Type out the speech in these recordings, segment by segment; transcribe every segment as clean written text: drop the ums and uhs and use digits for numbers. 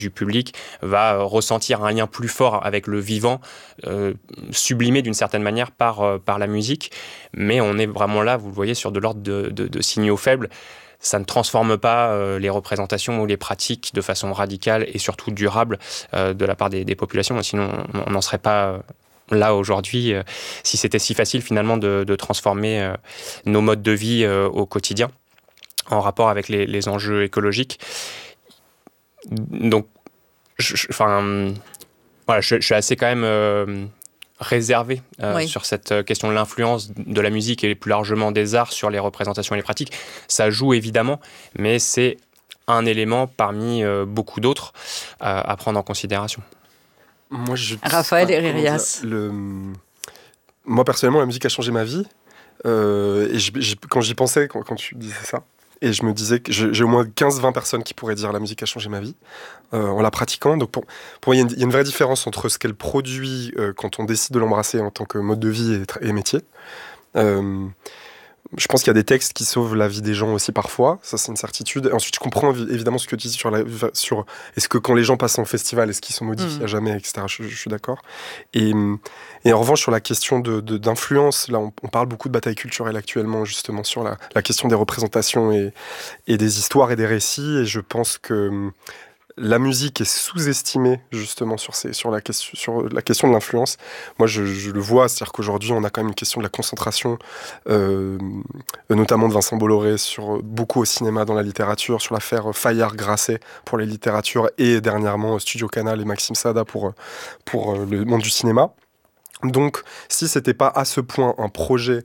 du public va ressentir un lien plus fort avec le vivant, sublimé d'une certaine manière par la musique. Mais on est vraiment là, vous le voyez, sur de l'ordre de signaux faibles. Ça ne transforme pas les représentations ou les pratiques de façon radicale et surtout durable de la part des populations. Sinon, on n'en serait pas là aujourd'hui si c'était si facile finalement de transformer nos modes de vie au quotidien en rapport avec les enjeux écologiques. Donc, je suis assez quand même réservé sur cette question de l'influence de la musique et plus largement des arts sur les représentations et les pratiques. Ça joue évidemment, mais c'est un élément parmi beaucoup d'autres à prendre en considération. Raphaël Herrerias. Moi, personnellement, la musique a changé ma vie. Et quand j'y pensais, quand tu disais ça, et je me disais que j'ai au moins 15-20 personnes qui pourraient dire la musique a changé ma vie en la pratiquant. Donc pour moi, il y a une vraie différence entre ce qu'elle produit quand on décide de l'embrasser en tant que mode de vie et métier. Je pense qu'il y a des textes qui sauvent la vie des gens aussi parfois, ça c'est une certitude. Et ensuite, je comprends évidemment ce que tu dis sur est-ce que quand les gens passent en festival, est-ce qu'ils sont modifiés à jamais, etc. Je suis d'accord. Et en revanche, sur la question d'influence, là on parle beaucoup de bataille culturelle actuellement, justement sur la question des représentations et des histoires et des récits. Et je pense que la musique est sous-estimée justement sur la question de l'influence. Moi, je le vois, c'est-à-dire qu'aujourd'hui, on a quand même une question de la concentration, notamment de Vincent Bolloré, beaucoup au cinéma, dans la littérature, sur l'affaire Fayard-Grasset pour les littératures, et dernièrement Studio Canal et Maxime Sada pour le monde du cinéma. Donc, si c'était pas à ce point un projet,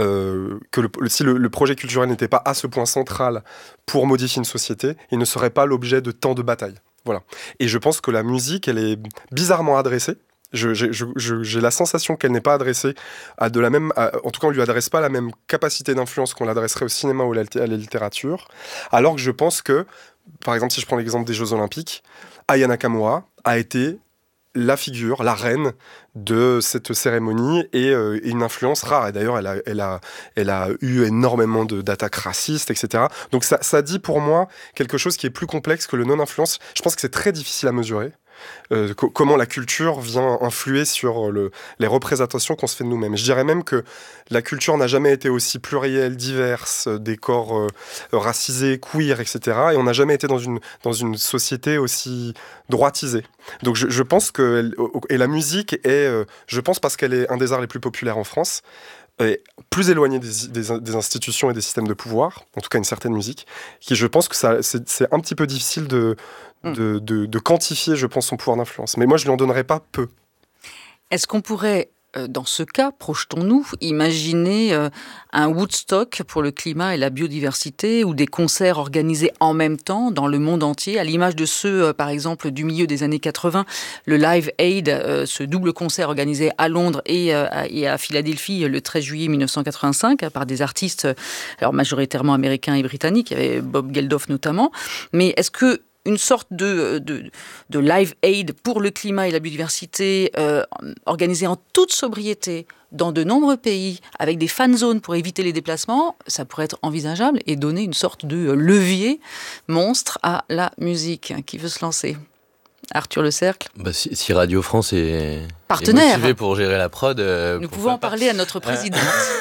si le projet culturel n'était pas à ce point central pour modifier une société, il ne serait pas l'objet de tant de batailles. Voilà. Et je pense que la musique, elle est bizarrement adressée. J'ai la sensation qu'elle n'est pas adressée en tout cas, on lui adresse pas la même capacité d'influence qu'on l'adresserait au cinéma ou à la littérature. Alors que je pense que, par exemple, si je prends l'exemple des Jeux Olympiques, Aya Nakamura a été la figure, la reine de cette cérémonie et une influence rare. Et d'ailleurs, elle a eu énormément d'attaques racistes, etc. Donc ça dit pour moi quelque chose qui est plus complexe que le non-influence. Je pense que c'est très difficile à mesurer. Comment la culture vient influer sur les représentations qu'on se fait de nous-mêmes. Je dirais même que la culture n'a jamais été aussi plurielle, diverse, des corps racisés, queer, etc. Et on n'a jamais été dans une société aussi droitisée. Donc je pense que la musique est, je pense parce qu'elle est un des arts les plus populaires en France, est plus éloignée des institutions et des systèmes de pouvoir, en tout cas une certaine musique, qui je pense que c'est un petit peu difficile de quantifier, je pense, son pouvoir d'influence. Mais moi, je ne lui en donnerais pas peu. Est-ce qu'on pourrait, dans ce cas, projetons-nous, imaginer un Woodstock pour le climat et la biodiversité, ou des concerts organisés en même temps dans le monde entier, à l'image de ceux, par exemple, du milieu des années 80, le Live Aid, ce double concert organisé à Londres et à Philadelphie le 13 juillet 1985 par des artistes alors majoritairement américains et britanniques, il y avait Bob Geldof notamment. Mais est-ce que une sorte de Live Aid pour le climat et la biodiversité organisée en toute sobriété dans de nombreux pays, avec des fan zones pour éviter les déplacements, ça pourrait être envisageable et donner une sorte de levier monstre à la musique. Qui veut se lancer ? Arthur Le Cercle. Si Radio France est motivé pour gérer la prod... Nous pouvons en parler à notre présidente.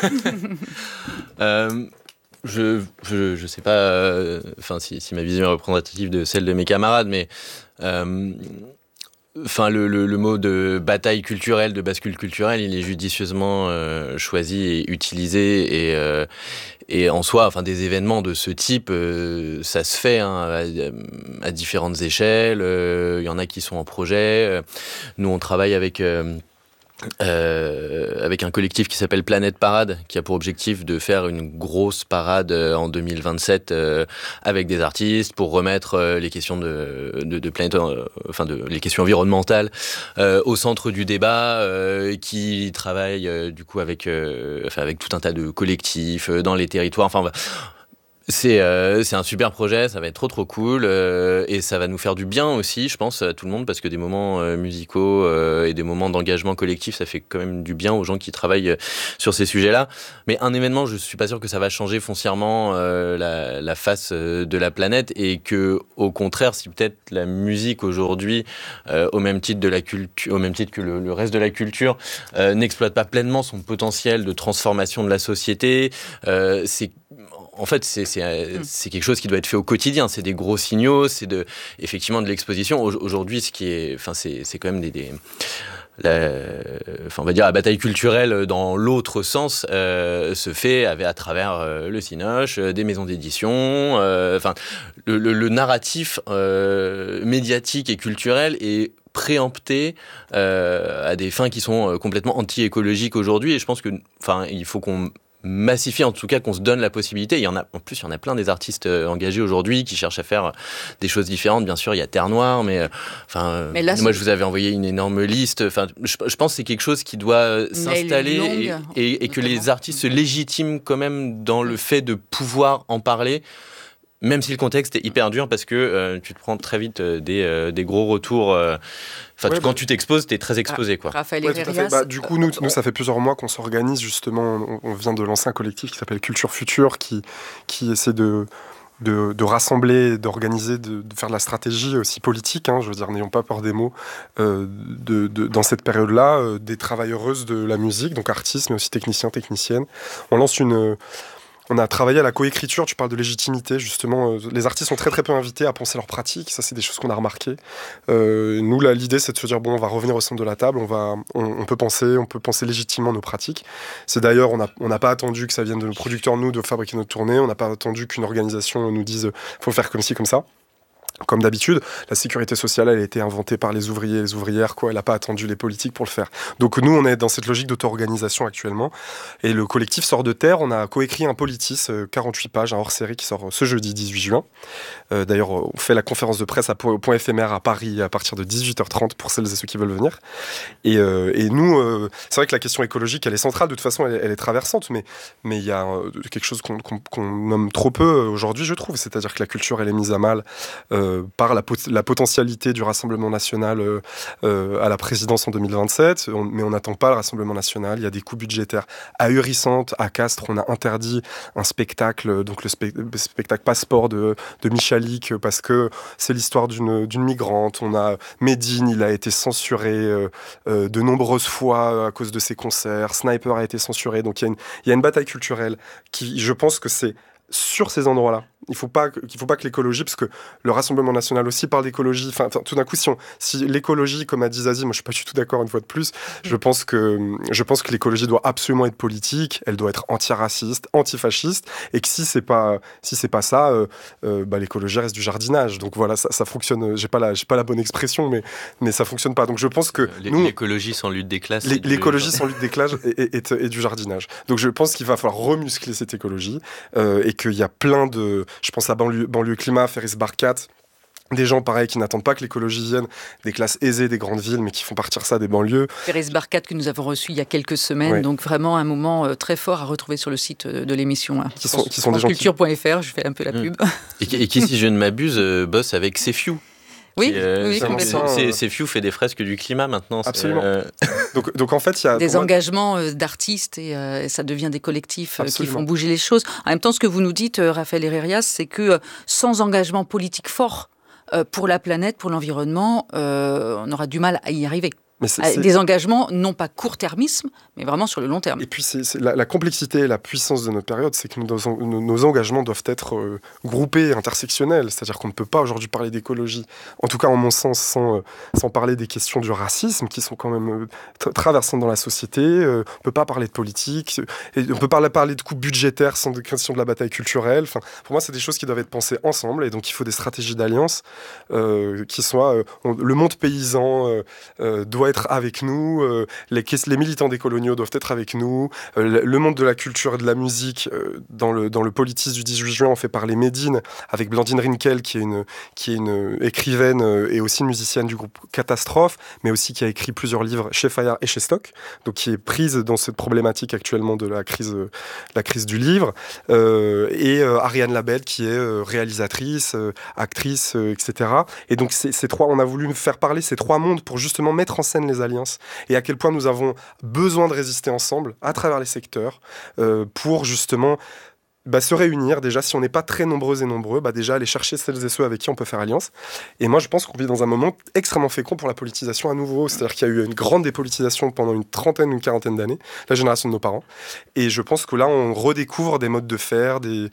Je sais pas si ma vision est représentative de celle de mes camarades, mais le mot de bataille culturelle, de bascule culturelle, il est judicieusement choisi et utilisé, et en soi, des événements de ce type, ça se fait à différentes échelles. Il y en a qui sont en projet. Nous, on travaille avec un collectif qui s'appelle Planète Parade, qui a pour objectif de faire une grosse parade en 2027 avec des artistes pour remettre les questions de planète, les questions environnementales au centre du débat, qui travaille du coup avec tout un tas de collectifs dans les territoires. C'est un super projet, ça va être trop cool et ça va nous faire du bien aussi, je pense, à tout le monde, parce que des moments musicaux et des moments d'engagement collectif, ça fait quand même du bien aux gens qui travaillent sur ces sujets-là. Mais un événement, je suis pas sûr que ça va changer foncièrement la face de la planète, et que, au contraire, si peut-être la musique aujourd'hui, au même titre que le reste de la culture, n'exploite pas pleinement son potentiel de transformation de la société, en fait, c'est quelque chose qui doit être fait au quotidien. C'est des gros signaux, c'est effectivement de l'exposition. Aujourd'hui, c'est quand même on va dire la bataille culturelle dans l'autre sens se fait à travers le Cinoche, des maisons d'édition. Le narratif médiatique et culturel est préempté à des fins qui sont complètement anti-écologiques aujourd'hui. Et je pense il faut qu'on massifie, en tout cas qu'on se donne la possibilité. En plus, il y en a plein des artistes engagés aujourd'hui qui cherchent à faire des choses différentes. Bien sûr, il y a Terre Noire, mais là, moi, je vous avais envoyé une énorme liste. Je pense que c'est quelque chose qui doit s'installer et que les artistes se légitiment quand même dans le fait de pouvoir en parler. Même si le contexte est hyper dur, parce que tu te prends très vite des gros retours. Quand tu t'exposes, t'es très exposé, quoi. Raphaël Herrerias. Du coup, nous, ça fait plusieurs mois qu'on s'organise, justement. On vient de lancer un collectif qui s'appelle Culture Future, qui essaie de rassembler, d'organiser, de faire de la stratégie aussi politique, je veux dire, n'ayons pas peur des mots, dans cette période-là, des travailleuses de la musique, donc artistes, mais aussi techniciens, techniciennes. On a travaillé à la coécriture, tu parles de légitimité, justement. Les artistes sont très très peu invités à penser leur pratique, ça c'est des choses qu'on a remarquées. Nous, là, l'idée c'est de se dire, bon, on va revenir au centre de la table, on peut penser légitimement nos pratiques. C'est d'ailleurs, on n'a pas attendu que ça vienne de nos producteurs, nous, de fabriquer notre tournée, on n'a pas attendu qu'une organisation nous dise, faut faire comme ci, comme ça. Comme d'habitude, la sécurité sociale, elle a été inventée par les ouvriers et les ouvrières, quoi. Elle n'a pas attendu les politiques pour le faire. Donc nous, on est dans cette logique d'auto-organisation actuellement. Et le collectif sort de terre. On a coécrit un politis, 48 pages, un hors-série qui sort ce jeudi 18 juin. D'ailleurs, on fait la conférence de presse au point éphémère à Paris à partir de 18h30 pour celles et ceux qui veulent venir. Et nous, c'est vrai que la question écologique, elle est centrale. De toute façon, elle est traversante. Mais il y a quelque chose qu'on nomme trop peu aujourd'hui, je trouve. C'est-à-dire que la culture, elle est mise à mal par la potentialité du Rassemblement national à la présidence en 2027, mais on n'attend pas le Rassemblement national. Il y a des coûts budgétaires ahurissantes. À Castres, on a interdit un spectacle, donc le spectacle Passeport de Michalik, parce que c'est l'histoire d'une migrante. On a Médine, il a été censuré de nombreuses fois à cause de ses concerts. Sniper a été censuré. Donc il y a une bataille culturelle qui, je pense que c'est sur ces endroits-là. Il faut pas que l'écologie, parce que le Rassemblement national aussi parle d'écologie. Enfin, tout d'un coup, si l'écologie, comme a dit Zazie, moi je suis pas du tout d'accord une fois de plus. Je pense que l'écologie doit absolument être politique. Elle doit être antiraciste, antifasciste, et que si c'est pas ça, l'écologie reste du jardinage. Donc voilà, ça fonctionne. J'ai pas la bonne expression, mais ça fonctionne pas. Donc je pense que l'écologie sans lutte des classes. L'écologie sans lutte des classes est du jardinage. Donc je pense qu'il va falloir remuscler cette écologie et qu'il y a plein de... Je pense à banlieue climat, Ferris Barkat, des gens pareils qui n'attendent pas que l'écologie vienne des classes aisées des grandes villes, mais qui font partir ça des banlieues. Ferris Barkat que nous avons reçu il y a quelques semaines, ouais. Donc vraiment un moment très fort à retrouver sur le site de l'émission. Qui sont des gens culture.fr, je fais un peu la pub. Et qui, si je ne m'abuse, bosse avec Cefiu. Oui, complètement. Cefiu fait des fresques du climat maintenant. Absolument. Donc en fait, il y a des engagements d'artistes et ça devient des collectifs qui font bouger les choses. En même temps, ce que vous nous dites, Raphaël Herrerias, c'est que sans engagement politique fort pour la planète, pour l'environnement, on aura du mal à y arriver. Des engagements, non pas court-termisme, mais vraiment sur le long terme. Et puis, c'est la complexité et la puissance de notre période, c'est que nos engagements doivent être groupés, intersectionnels. C'est-à-dire qu'on ne peut pas aujourd'hui parler d'écologie, en tout cas en mon sens, sans parler des questions du racisme, qui sont quand même traversantes dans la société. On ne peut pas parler de politique, et on ne peut pas parler de coûts budgétaires sans question de la bataille culturelle. Enfin, pour moi, c'est des choses qui doivent être pensées ensemble, et donc il faut des stratégies d'alliance qui soient... le monde paysan doit être avec nous, les militants décoloniaux doivent être avec nous, le monde de la culture et de la musique, dans le Politis du 18 juin, on fait parler Médine, avec Blandine Rinkel, qui est une écrivaine et aussi une musicienne du groupe Catastrophe, mais aussi qui a écrit plusieurs livres chez Fayard et chez Stock, donc qui est prise dans cette problématique actuellement de la crise du livre, et Ariane Labelle, qui est réalisatrice, actrice, etc. Et donc on a voulu faire parler ces trois mondes pour justement mettre en scène les alliances et à quel point nous avons besoin de résister ensemble à travers les secteurs pour justement se réunir. Déjà, si on n'est pas très nombreux et nombreux, déjà aller chercher celles et ceux avec qui on peut faire alliance. Et moi, je pense qu'on vit dans un moment extrêmement fécond pour la politisation à nouveau. C'est-à-dire qu'il y a eu une grande dépolitisation pendant une quarantaine d'années, la génération de nos parents. Et je pense que là, on redécouvre des modes de faire, des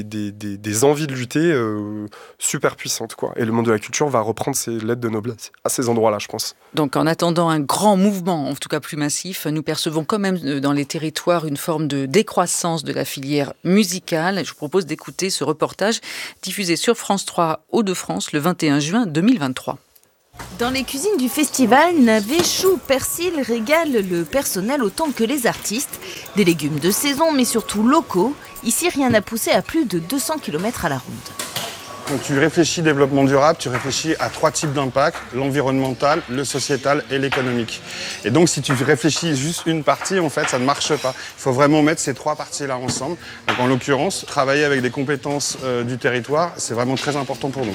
envies de lutter super puissantes, quoi. Et le monde de la culture va reprendre ses lettres de noblesse à ces endroits-là, je pense. Donc, en attendant un grand mouvement, en tout cas plus massif, nous percevons quand même dans les territoires une forme de décroissance de la filière musicale. Je vous propose d'écouter ce reportage diffusé sur France 3 Hauts-de-France le 21 juin 2023. Dans les cuisines du festival, navets, choux, persil régalent le personnel autant que les artistes. Des légumes de saison, mais surtout locaux. Ici, rien n'a poussé à plus de 200 km à la ronde. Quand tu réfléchis développement durable, tu réfléchis à 3 types d'impact, l'environnemental, le sociétal et l'économique. Et donc si tu réfléchis juste une partie, en fait, ça ne marche pas. Il faut vraiment mettre ces 3 parties-là ensemble. Donc en l'occurrence, travailler avec des compétences du territoire, c'est vraiment très important pour nous.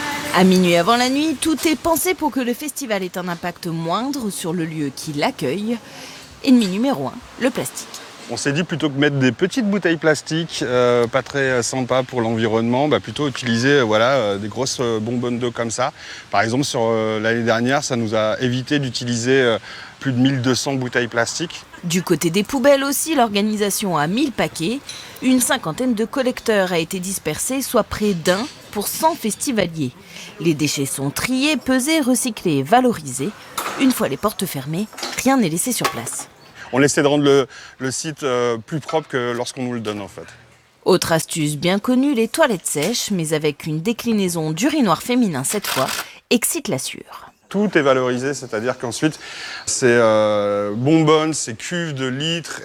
À minuit avant la nuit, tout est pensé pour que le festival ait un impact moindre sur le lieu qui l'accueille. Ennemi numéro 1, le plastique. On s'est dit plutôt que mettre des petites bouteilles plastiques, pas très sympas pour l'environnement, plutôt utiliser des grosses bonbonnes d'eau comme ça. Par exemple, sur l'année dernière, ça nous a évité d'utiliser plus de 1200 bouteilles plastiques. Du côté des poubelles aussi, l'organisation a 1000 paquets. Une 50aine de collecteurs a été dispersée, soit près d'un pour 100 festivaliers. Les déchets sont triés, pesés, recyclés et valorisés. Une fois les portes fermées, rien n'est laissé sur place. On essaie de rendre le site plus propre que lorsqu'on nous le donne en fait. Autre astuce bien connue, les toilettes sèches, mais avec une déclinaison d'urinoir féminin cette fois, excite la sueur. Tout est valorisé, c'est-à-dire qu'ensuite, ces bonbonnes, ces cuves de litres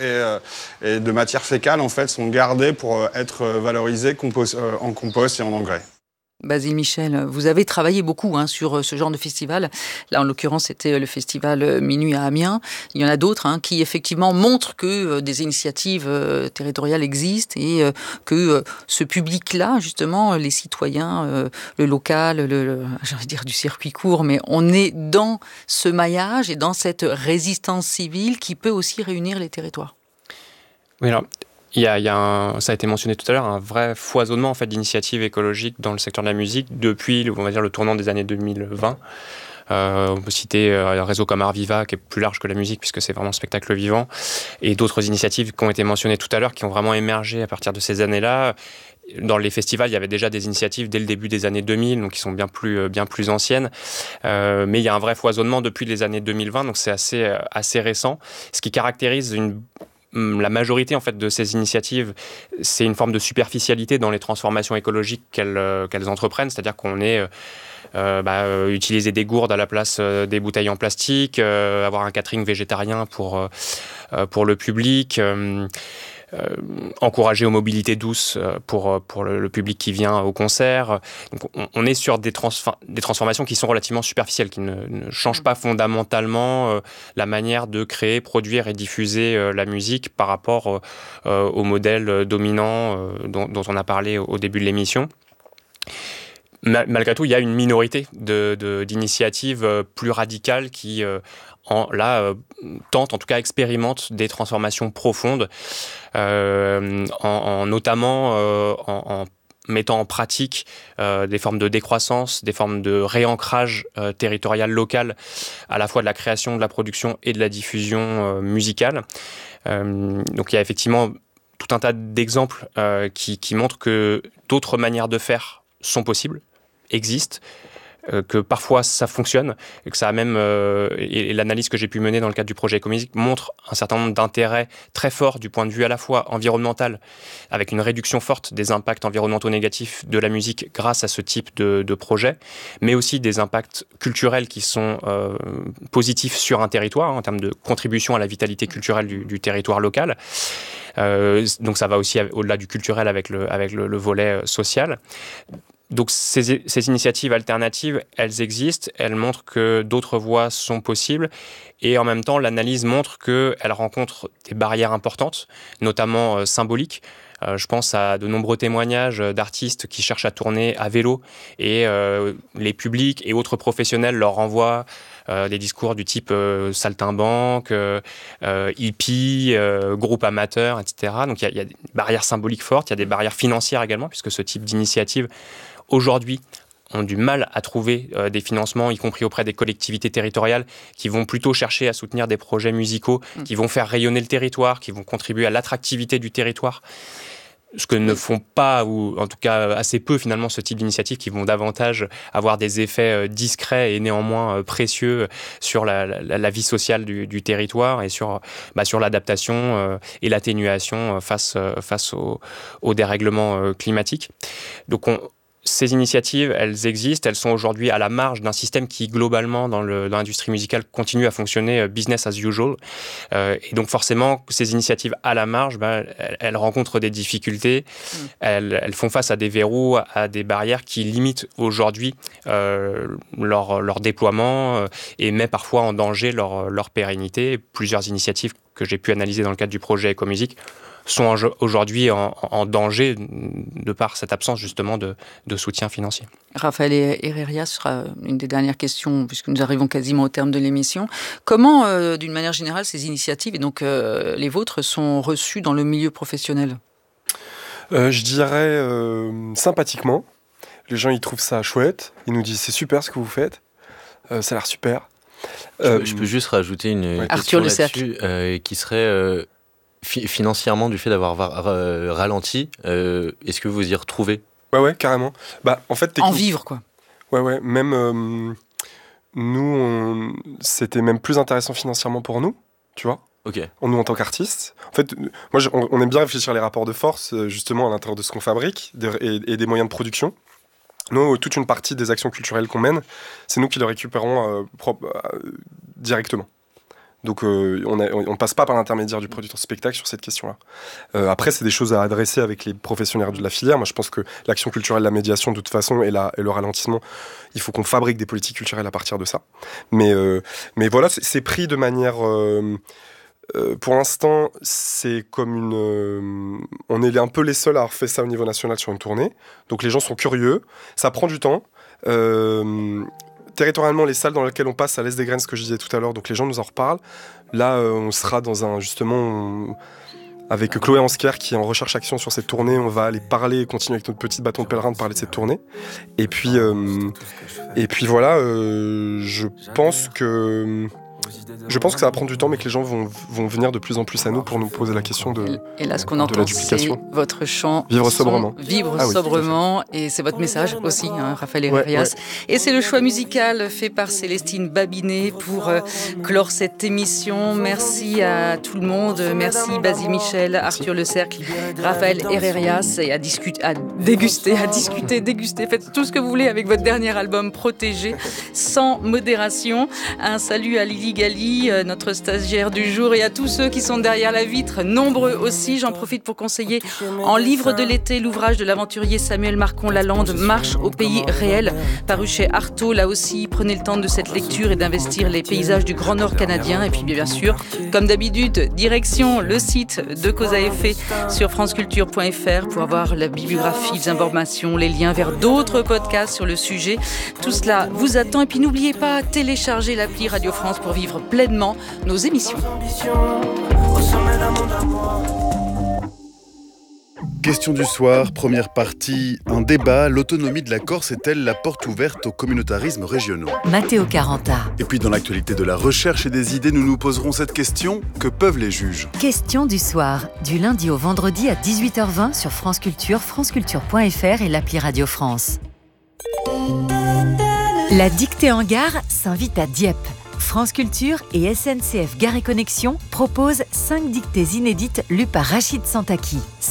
et de matière fécale en fait, sont gardées pour être valorisées en compost et en engrais. Basile Michel, vous avez travaillé beaucoup sur ce genre de festival. Là, en l'occurrence, c'était le festival Minuit à Amiens. Il y en a d'autres qui, effectivement, montrent que des initiatives territoriales existent et que ce public-là, justement, les citoyens, le local, j'ai envie de dire du circuit court, mais on est dans ce maillage et dans cette résistance civile qui peut aussi réunir les territoires. Oui, alors... ça a été mentionné tout à l'heure, un vrai foisonnement en fait, d'initiatives écologiques dans le secteur de la musique depuis, on va dire, le tournant des années 2020. On peut citer un réseau comme Art Viva, qui est plus large que la musique, puisque c'est vraiment un spectacle vivant, et d'autres initiatives qui ont été mentionnées tout à l'heure, qui ont vraiment émergé à partir de ces années-là. Dans les festivals, il y avait déjà des initiatives dès le début des années 2000, donc qui sont bien plus anciennes. Mais il y a un vrai foisonnement depuis les années 2020, donc c'est assez récent. Ce qui caractérise la majorité en fait de ces initiatives, c'est une forme de superficialité dans les transformations écologiques qu'elles entreprennent, c'est-à-dire qu'on est utiliser des gourdes à la place des bouteilles en plastique, avoir un catering végétarien pour le public. Encourager aux mobilités douces pour le public qui vient au concert. Donc on est sur des transformations qui sont relativement superficielles, qui ne changent pas fondamentalement la manière de créer, produire et diffuser la musique par rapport au modèle dominant dont on a parlé au début de l'émission. Malgré tout, il y a une minorité d'initiatives plus radicales qui tentent, en tout cas expérimentent des transformations profondes, notamment en mettant en pratique des formes de décroissance, des formes de réancrage territorial local, à la fois de la création, de la production et de la diffusion musicale. Donc il y a effectivement tout un tas d'exemples qui montrent que d'autres manières de faire sont possibles, existent, que parfois ça fonctionne, et que ça a même, et l'analyse que j'ai pu mener dans le cadre du projet Ecomusique montre un certain nombre d'intérêts très forts du point de vue à la fois environnemental, avec une réduction forte des impacts environnementaux négatifs de la musique grâce à ce type de projet, mais aussi des impacts culturels qui sont positifs sur un territoire, en termes de contribution à la vitalité culturelle du territoire local. Donc ça va aussi au-delà du culturel avec le volet social. Donc ces initiatives alternatives, elles existent, elles montrent que d'autres voies sont possibles, et en même temps l'analyse montre qu'elles rencontrent des barrières importantes, notamment symboliques. Je pense à de nombreux témoignages d'artistes qui cherchent à tourner à vélo, et les publics et autres professionnels leur renvoient des discours du type saltimbanque, hippie, groupe amateur, etc. Donc il y a des barrières symboliques fortes, il y a des barrières financières également, puisque ce type d'initiative aujourd'hui ont du mal à trouver des financements, y compris auprès des collectivités territoriales, qui vont plutôt chercher à soutenir des projets musicaux, qui vont faire rayonner le territoire, qui vont contribuer à l'attractivité du territoire. Ce que ne font pas, ou en tout cas assez peu finalement, ce type d'initiatives, qui vont davantage avoir des effets discrets et néanmoins précieux sur la vie sociale du territoire, et sur l'adaptation et l'atténuation face au dérèglement climatique. Donc ces initiatives, elles existent, elles sont aujourd'hui à la marge d'un système qui, globalement, dans l'industrie musicale, continue à fonctionner business as usual. Et donc, forcément, ces initiatives à la marge, elles rencontrent des difficultés, elles font face à des verrous, à des barrières qui limitent aujourd'hui leur déploiement et mettent parfois en danger leur pérennité. Plusieurs initiatives que j'ai pu analyser dans le cadre du projet Ecomusique sont aujourd'hui en danger de par cette absence justement de soutien financier. Raphaël Herrerias sera une des dernières questions, puisque nous arrivons quasiment au terme de l'émission. Comment, d'une manière générale, ces initiatives, et donc les vôtres, sont reçues dans le milieu professionnel ? Je dirais sympathiquement. Les gens, ils trouvent ça chouette. Ils nous disent, c'est super ce que vous faites. Ça a l'air super. Je peux juste rajouter une question là-dessus, qui serait... financièrement, du fait d'avoir ralenti, est-ce que vous y retrouvez ? Ouais, carrément. En fait, en vivre, quoi. Ouais. Même nous, c'était même plus intéressant financièrement pour nous, tu vois. Ok. Nous, en tant qu'artistes. En fait, moi, on aime bien réfléchir les rapports de force, justement, à l'intérieur de ce qu'on fabrique et des moyens de production. Nous, toute une partie des actions culturelles qu'on mène, c'est nous qui le récupérons directement. Donc on ne passe pas par l'intermédiaire du producteur de spectacle sur cette question-là. Après, c'est des choses à adresser avec les professionnels de la filière. Moi, je pense que l'action culturelle, la médiation, de toute façon, et le ralentissement, il faut qu'on fabrique des politiques culturelles à partir de ça. Mais voilà, c'est pris de manière... pour l'instant, c'est comme on est un peu les seuls à avoir fait ça au niveau national sur une tournée. Donc les gens sont curieux. Ça prend du temps. Territorialement, les salles dans lesquelles on passe, ça laisse des graines, ce que je disais tout à l'heure, donc les gens nous en reparlent. Là, on sera avec Chloé Ansker qui est en recherche-action sur cette tournée, on va aller parler, continuer avec notre petit bâton de pèlerin de parler de cette tournée. Et puis voilà, je pense que ça va prendre du temps, mais que les gens vont venir de plus en plus à nous pour nous poser la question de Et là, ce qu'on entend, c'est votre chant. Vivre sobrement. Vivre sobrement, et c'est votre message aussi, Raphaël Herrerias. Ouais. Et c'est le choix musical fait par Célestine Babinet pour clore cette émission. Merci à tout le monde. Merci Basile Michel, Arthur Le Cercle, Raphaël Herrerias, et à déguster. Faites tout ce que vous voulez avec votre dernier album Protégé, sans modération. Un salut à Lily Gali, notre stagiaire du jour, et à tous ceux qui sont derrière la vitre, nombreux aussi. J'en profite pour conseiller en livre de l'été l'ouvrage de l'aventurier Samuel Marcon Lalande, Marche au pays réel, paru chez Artaud. Là aussi, prenez le temps de cette lecture et d'investir les paysages du Grand Nord canadien. Et puis bien sûr, comme d'habitude, direction le site de Cause à effet sur franceculture.fr pour avoir la bibliographie, les informations, les liens vers d'autres podcasts sur le sujet. Tout cela vous attend. Et puis n'oubliez pas, télécharger l'appli Radio France pour vivre pleinement nos émissions. Question du soir, première partie, un débat, l'autonomie de la Corse est-elle la porte ouverte aux communautarismes régionaux ? Matteo Caranta. Et puis dans l'actualité de la recherche et des idées, nous nous poserons cette question, que peuvent les juges ? Question du soir, du lundi au vendredi à 18h20 sur France Culture, franceculture.fr et l'appli Radio France. La dictée en gare s'invite à Dieppe. France Culture et SNCF Gare et Connexion proposent 5 dictées inédites lues par Rachid Santaki.